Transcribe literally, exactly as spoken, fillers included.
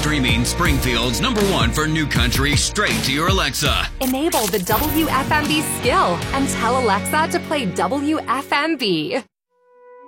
streaming Springfield's number one for new country straight to your Alexa. Enable the W F M B skill and tell Alexa to play W F M B.